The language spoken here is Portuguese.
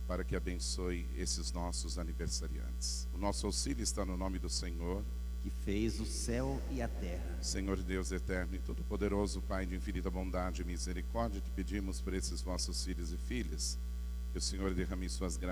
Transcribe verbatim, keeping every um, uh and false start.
para que abençoe esses nossos aniversariantes. O nosso auxílio está no nome do Senhor, que fez o céu e a terra. Senhor Deus eterno e todo-poderoso, Pai de infinita bondade e misericórdia, te pedimos por esses vossos filhos e filhas, que o Senhor derrame suas graças